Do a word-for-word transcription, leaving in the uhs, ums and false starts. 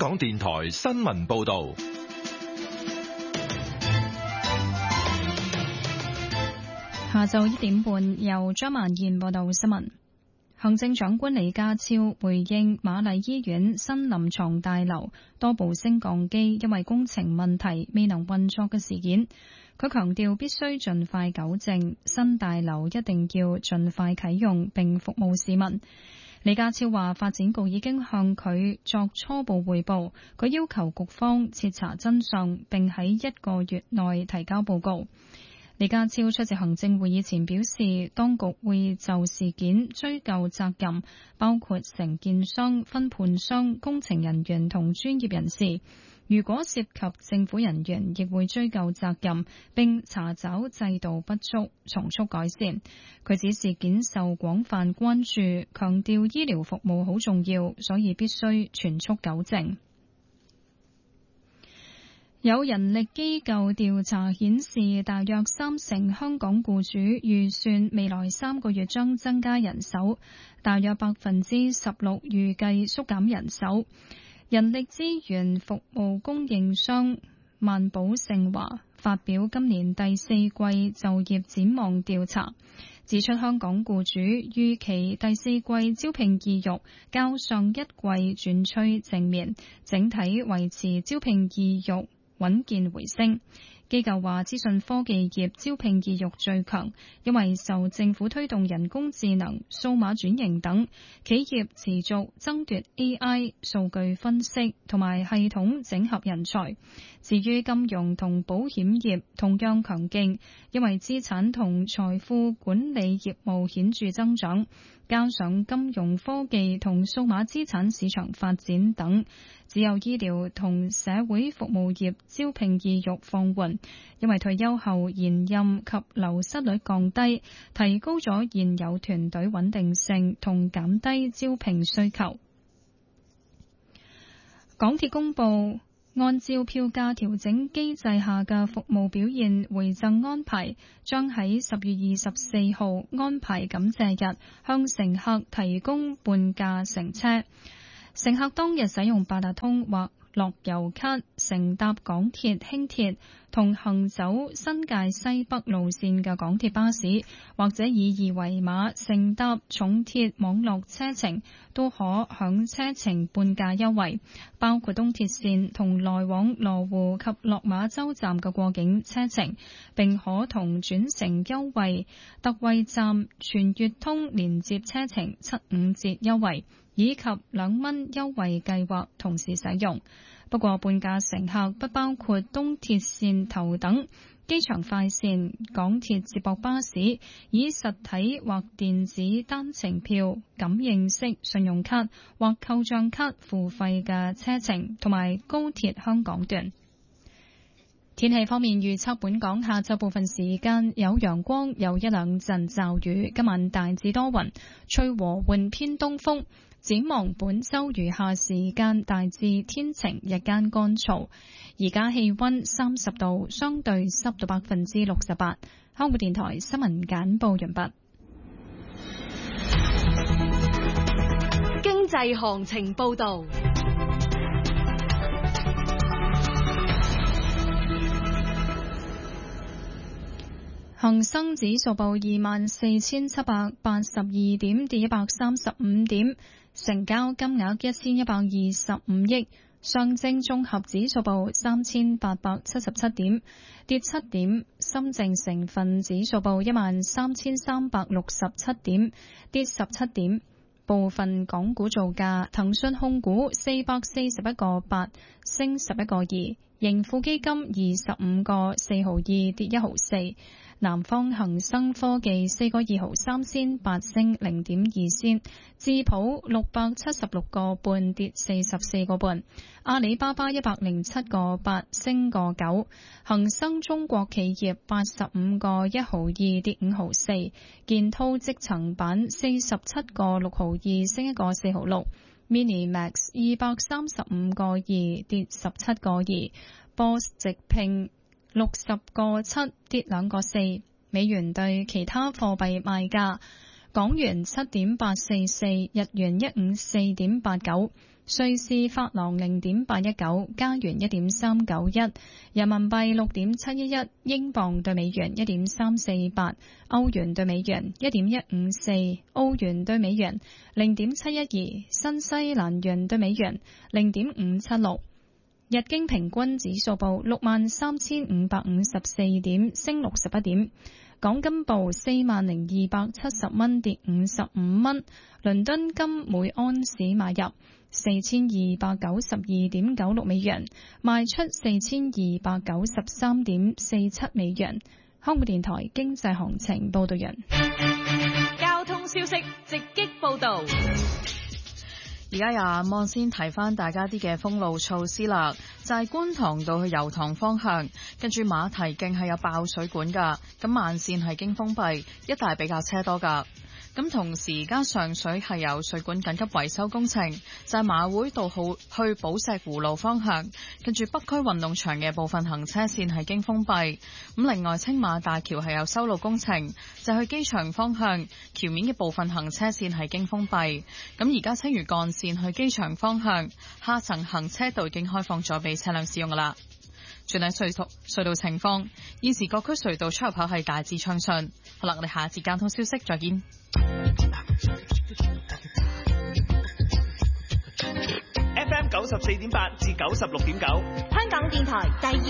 港電台新聞報道。 下晝一點半，由張曼燕報道新聞。行政長官李家超回應瑪麗醫院新臨床大樓多部升降機因為工程問題未能運作嘅事件，佢強調必須盡快糾正，新大樓一定要盡快啟用並服務市民。李家超話，發展局已經向佢作初步匯報，佢要求局方徹查真相，並喺一個月內提交報告。李家超出席行政會議前表示，當局會就事件追究責任，包括承建商、分判商、工程人員同專業人士。如果涉及政府人員，亦會追究責任，並查找制度不足，從速改善。佢指事件受廣泛關注，強調醫療服務好重要，所以必須全速糾正。有人力機構調查顯示，大約三成香港僱主預算未來三個月將增加人手，大約百分之十六預計縮減人手。人力資源服務供應商萬寶盛華發表今年第四季就業展望調查，指出香港僱主預期第四季招聘意欲較上一季轉趨正面，整體維持招聘意欲穩健回升。機構話，資訊科技業招聘意欲最強，因為受政府推動人工智能、數碼轉型等，企業持續爭奪 A I、數據分析同埋系統整合人才。至於金融同保險業同樣強勁，因為資產同財富管理業務顯著增長，加上金融科技同數碼資產市場發展等。只有醫療同社會服務業招聘意欲放緩，因為退休後延任及流失率降低，提高咗現有團隊穩定性同減低招聘需求。港鐵公佈，按照票價調整機制下嘅服務表現回贈安排，將喺十月二十四號安排感謝日向乘客提供半價乘車。乘客當日使用八達通或樂悠卡乘搭港鐵、輕鐵同行走新界西北路線嘅港鐵巴士，或者以二維碼乘搭重鐵網絡車程，都可享車程半價優惠，包括東鐵線同來往羅湖及落馬洲站嘅過境車程，並可同轉乘優惠特惠站全月通連接車程七五折優惠，以及兩蚊優惠計劃同時使用。不過半價乘客不包括東鐵線頭等機場快線、港鐵接駁巴士以實體或電子單程票、感應式信用卡或扣賬卡付費嘅車程，同埋高鐵香港段。天氣方面預測，本港下晝部分時間有陽光，有一兩陣驟雨，今晚大致多雲，吹和緩偏東風。展望本周餘下時間大致天晴，日間乾燥。而家氣溫三十度，相對濕度百分之六十八。香港電台新聞簡報完畢。 經濟行情報道。 恒生指數報二萬四千七百八十二點，跌一百三十五點，成交金額一千一百二十五億。上證綜合指數報三千八百七十七點，跌七點。深證成分指數報一萬三千三百六十七點，跌十七點。部分港股造價，騰訊控股四百四十一個八，升十一個二。盈富基金二十五個四毫二，跌一毫四。南方恒生科技四個二毫三仙八，升零點二仙。智普六百七十六個半，跌四十四個半。阿里巴巴一百零七個八，升個九。恒生中國企業八十五個一毫二，跌五毫四。建滔積層板四十七個六毫二，升一個四毫六。Minimax 二百三十五個二，跌十七個二。Boss 直聘六十個七，跌兩個四。美元對其他貨幣賣價： 港元七點八四四，日元一五四點八九，瑞士法郎零點八一九，加元一點三九一，人民幣六點七一一，英鎊對美元一點三四八，歐元對美元一點一五四，澳元對美元零點七一二，新西蘭元對美元零點五七六。日經平均指數報六萬三千五百五十四點，升六十一點。港金報四萬零二百七十蚊，跌五十五蚊。倫敦金每安士買入四千二百九十二點九六美元，賣出四千二百九十三點四七美元。香港電台經濟行情報道人。 交通消息直擊報道。 而家有阿望先提翻大家啲嘅封路措施啦，就係觀塘道去油塘方向，跟住馬蹄徑係有爆水管噶，咁慢線係經封閉，一帶比較車多噶。咁同時而家上水係有水管緊急維修工程，就係馬會道號去寶石湖路方向，跟住北區運動場嘅部分行車線係經封閉。咁另外青馬大橋係有修路工程，就去機場方向橋面嘅部分行車線係經封閉。咁而家青嶼幹線去機場方向下層行車道已經開放咗俾車輛使用噶啦。轉睇隧道隧道情況，現時各區隧道出入口係大致暢順。好啦，我哋下一節交通消息再見。 F M 九十四點八至九十六點九， 香港電台第二